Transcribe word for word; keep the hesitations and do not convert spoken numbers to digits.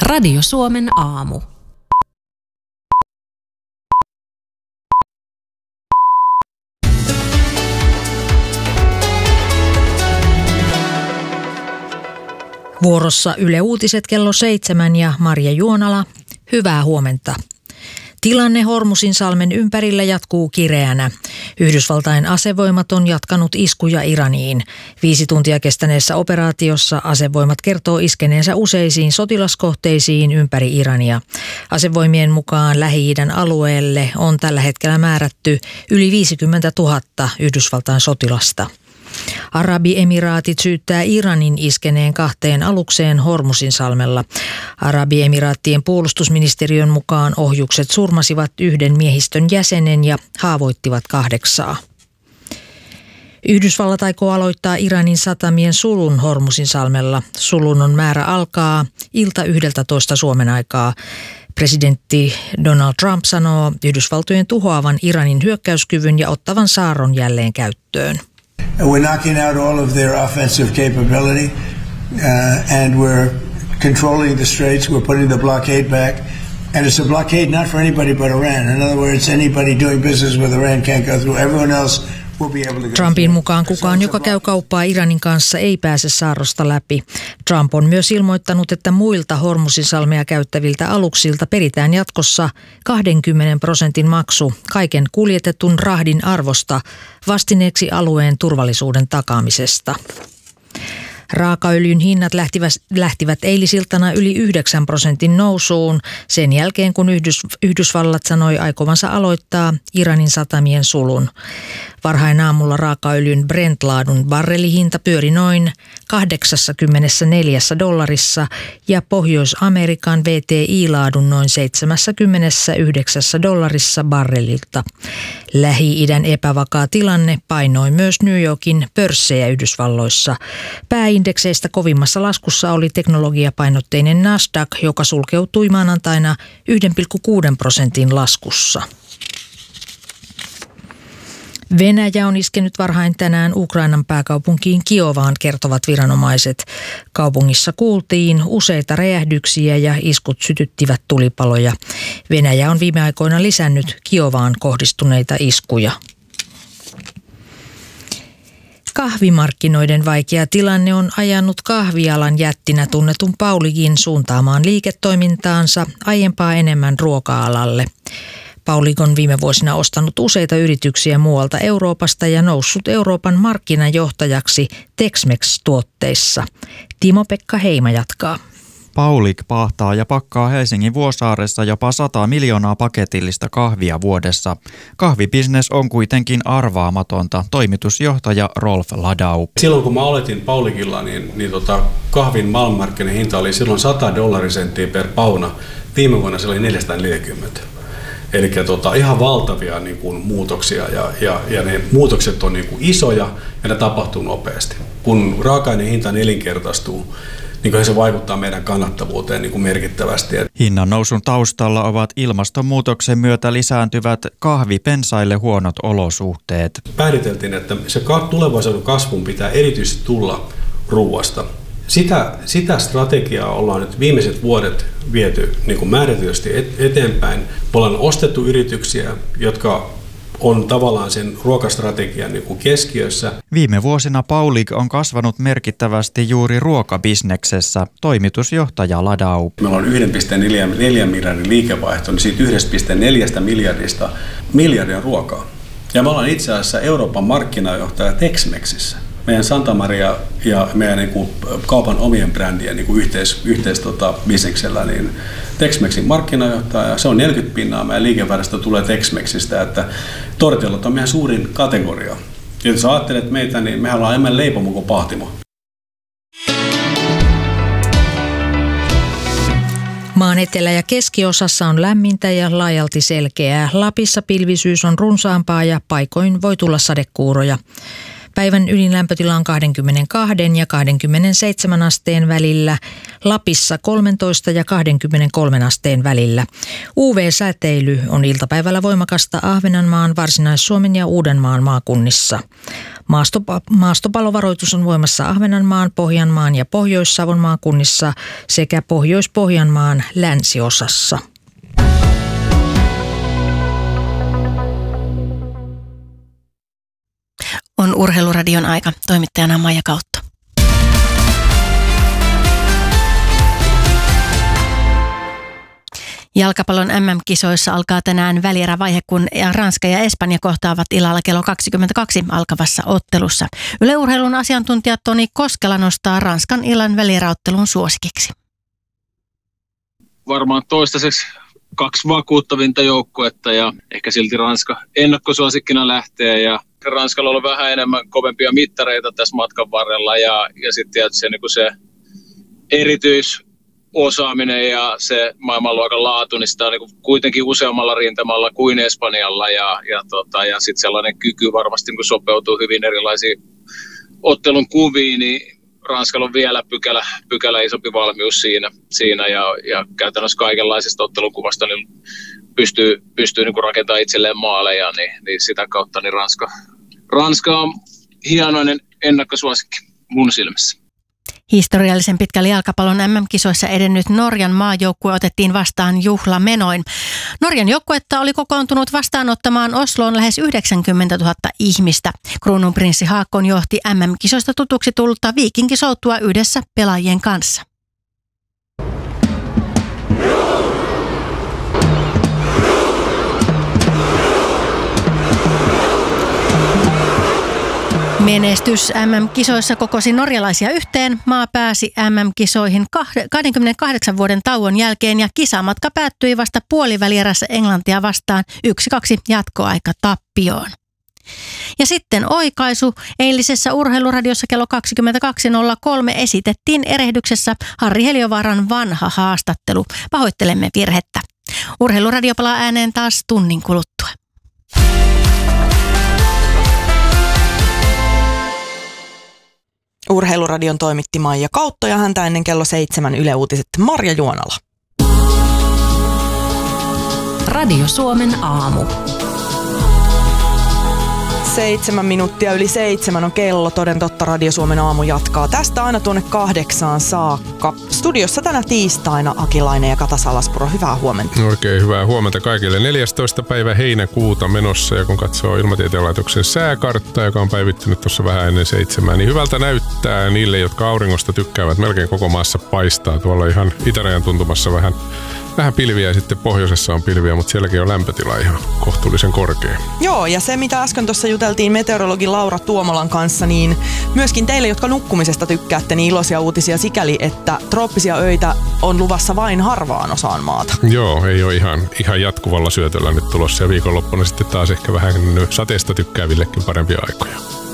Radio Suomen aamu. Vuorossa Yle Uutiset kello seitsemän ja Marja Juonala. Hyvää huomenta. Tilanne Hormuzinsalmen ympärillä jatkuu kireänä. Yhdysvaltain asevoimat on jatkanut iskuja Iraniin. Viisi tuntia kestäneessä operaatiossa asevoimat kertoo iskeneensä useisiin sotilaskohteisiin ympäri Irania. Asevoimien mukaan Lähi-idän alueelle on tällä hetkellä määrätty yli viisikymmentätuhatta Yhdysvaltain sotilasta. Arabiemiraatit syyttää Iranin iskeneen kahteen alukseen Hormuzinsalmella. Arabiemiraattien puolustusministeriön mukaan ohjukset surmasivat yhden miehistön jäsenen ja haavoittivat kahdeksaa. Yhdysvallat aikoo aloittaa Iranin satamien sulun Hormuzinsalmella. Sulun on määrä alkaa ilta yhdeltätoista Suomen aikaa. Presidentti Donald Trump sanoo Yhdysvaltojen tuhoavan Iranin hyökkäyskyvyn ja ottavan saaron jälleen käyttöön. We're knocking out all of their offensive capability, uh, and we're controlling the straits. We're putting the blockade back, and it's a blockade not for anybody but Iran. In other words, anybody doing business with Iran can't go through. Everyone else will be able to go. Trumpin mukaan kukaan, joka käy kauppaa Iranin kanssa, ei pääse saarrosta läpi. Trump on myös ilmoittanut, että muilta Hormuzinsalmea käyttäviltä aluksilta peritään jatkossa kaksikymmentä prosentin maksu kaiken kuljetetun rahdin arvosta vastineeksi alueen turvallisuuden takaamisesta. Raakaöljyn hinnat lähtivät, lähtivät eilisiltana yli yhdeksän prosentin nousuun sen jälkeen, kun Yhdys, Yhdysvallat sanoi aikovansa aloittaa Iranin satamien sulun. Varhain aamulla raakaöljyn Brent-laadun barrelihinta pyöri noin kahdeksankymmentäneljä dollarissa ja Pohjois-Amerikan V T I-laadun noin seitsemänkymmentäyhdeksän dollarissa barrelilta. Lähi-idän epävakaa tilanne painoi myös New Yorkin pörssejä Yhdysvalloissa. Pääindekseistä kovimmassa laskussa oli teknologiapainotteinen Nasdaq, joka sulkeutui maanantaina yksi pilkku kuusi prosentin laskussa. Venäjä on iskenyt varhain tänään Ukrainan pääkaupunkiin Kiovaan, kertovat viranomaiset. Kaupungissa kuultiin useita räjähdyksiä ja iskut sytyttivät tulipaloja. Venäjä on viime aikoina lisännyt Kiovaan kohdistuneita iskuja. Kahvimarkkinoiden vaikea tilanne on ajanut kahvialan jättinä tunnetun Pauligin suuntaamaan liiketoimintaansa aiempaa enemmän ruoka-alalle. Paulig on viime vuosina ostanut useita yrityksiä muualta Euroopasta ja noussut Euroopan markkinajohtajaksi Tex-Mex-tuotteissa. Timo-Pekka Heima jatkaa. Paulig pahtaa ja pakkaa Helsingin Vuosaaressa jopa sata miljoonaa paketillista kahvia vuodessa. Kahvibisnes on kuitenkin arvaamatonta, toimitusjohtaja Rolf Ladau. Silloin kun mä aloitin Pauligilla, niin, niin tota, kahvin maailmanmarkkinen hinta oli silloin sata dollarisenttiä per pauna. Viime vuonna se oli neljäsataaneljäkymmentä. Eli tota, ihan valtavia niin kuin, muutoksia ja, ja, ja ne muutokset on niin kuin, isoja ja ne tapahtuu nopeasti. Kun raaka-aineen hinta nelinkertaistuu, niin se vaikuttaa meidän kannattavuuteen niin kuin merkittävästi. Hinnan nousun taustalla ovat ilmastonmuutoksen myötä lisääntyvät kahvipensaille huonot olosuhteet. Pääteltiin, että se tulevaisuuden kasvun pitää erityisesti tulla ruuasta. Sitä, sitä strategiaa ollaan nyt viimeiset vuodet viety niin kuin määrätysti eteenpäin. Me ollaan ostettu yrityksiä, jotka on tavallaan sen ruokastrategian niin kuin keskiössä. Viime vuosina Paulig on kasvanut merkittävästi juuri ruokabisneksessä, toimitusjohtaja Ladau. Meillä on yksi pilkku neljä miljardin liikevaihto, niin siitä yksi pilkku neljä miljardista miljardia ruokaa. Ja me ollaan itse asiassa Euroopan markkinajohtaja Tex-Mexissä. Meidän Santa Maria ja meidän niin kuin, kaupan omien brändien niin kuin yhteis, yhteis tota, bisneksellä, niin Tex-Mexin markkinajohtaja, se on neljäkymmentä pinnaa, meidän liikevaihdosta tulee Tex-Mexistä, että tortillat on meidän suurin kategoria. Ja jos ajattelet meitä, niin mehän ollaan enemmän leipomo kuin pahtimo. Maan etelä- ja keskiosassa on lämmintä ja laajalti selkeää. Lapissa pilvisyys on runsaampaa ja paikoin voi tulla sadekuuroja. Päivän ylin lämpötila on kaksikymmentäkaksi ja kaksikymmentäseitsemän asteen välillä. Lapissa kolmetoista ja kaksikymmentäkolme asteen välillä. U V-säteily on iltapäivällä voimakasta Ahvenanmaan, Varsinais-Suomen ja Uudenmaan maakunnissa. Maastopa- maastopalovaroitus on voimassa Ahvenanmaan, Pohjanmaan ja Pohjois-Savon maakunnissa sekä Pohjois-Pohjanmaan länsiosassa. On Urheiluradion aika. Toimittajana Maija Kautto. Jalkapallon M M-kisoissa alkaa tänään välierävaihe, kun Ranska ja Espanja kohtaavat illalla kello kaksikymmentäkaksi alkavassa ottelussa. Yle Urheilun asiantuntija Toni Koskela nostaa Ranskan illan välieräottelun suosikiksi. Varmaan toistaiseksi kaksi vakuuttavinta joukkuetta ja ehkä silti Ranska ennakkosuosikkina lähtee ja Ranskalla on ollut vähän enemmän kovempia mittareita tässä matkan varrella ja, ja sitten tietysti se, niin se erityisosaaminen ja se maailmanluokan laatu, niin sitä on niin kuitenkin useammalla rintamalla kuin Espanjalla ja, ja, tota, ja sitten sellainen kyky varmasti niin sopeutuu hyvin erilaisiin ottelun kuviin, niin Ranskalla on vielä pykälä, pykälä isompi valmius siinä, siinä ja, ja käytännössä kaikenlaisesta ottelukuvasta niin pystyy, pystyy niin rakentamaan itselleen maaleja, niin, niin sitä kautta niin Ranska, Ranska on hienoinen ennakkosuosikki mun silmissä. Historiallisen pitkällä jalkapallon M M-kisoissa edennyt Norjan maajoukkue otettiin vastaan juhlamenoin. Norjan joukkuetta oli kokoontunut vastaanottamaan Osloon lähes yhdeksänkymmentätuhatta ihmistä. Kruununprinssi Haakon johti M M-kisoista tutuksi tullutta viikinkisoutua yhdessä pelaajien kanssa. Menestys M M-kisoissa kokosi norjalaisia yhteen. Maa pääsi M M-kisoihin kaksikymmentäkahdeksan vuoden tauon jälkeen ja kisamatka päättyi vasta puolivälierässä Englantia vastaan yksi kaksi jatkoaikatappioon. Ja sitten oikaisu. Eilisessä Urheiluradiossa kello kaksikymmentäkaksi nolla kolme esitettiin erehdyksessä Harri Heliövaaran vanha haastattelu. Pahoittelemme virhettä. Urheiluradio palaa ääneen taas tunnin kuluttua. Urheiluradion toimitti Maija Kautto ja häntä ennen kello seitsemän Yle Uutiset Marja Juonala. Radio Suomen aamu. Seitsemän minuuttia yli seitsemän on kello. Toden totta Radio Suomen aamu jatkaa tästä aina tuonne kahdeksaan saakka. Studiossa tänä tiistaina Akilainen ja Kata Salaspuro. Hyvää huomenta. Oikein hyvää huomenta kaikille. neljästoista päivä heinäkuuta menossa ja kun katsoo Ilmatieteen laitoksen sääkarttaa, joka on päivittynyt tuossa vähän ennen seitsemää, niin hyvältä näyttää niille, jotka auringosta tykkäävät. Melkein koko maassa paistaa. Tuolla ihan itärajan tuntumassa vähän Vähän pilviä ja sitten pohjoisessa on pilviä, mutta sielläkin on lämpötila ihan kohtuullisen korkea. Joo, ja se mitä äsken tuossa juteltiin meteorologi Laura Tuomolan kanssa, niin myöskin teille, jotka nukkumisesta tykkäätte, niin iloisia uutisia sikäli, että trooppisia öitä on luvassa vain harvaan osaan maata. Joo, ei ole ihan, ihan jatkuvalla syötöllä nyt tulossa ja viikonloppuna sitten taas ehkä vähän sateesta tykkäävillekin parempia aikoja.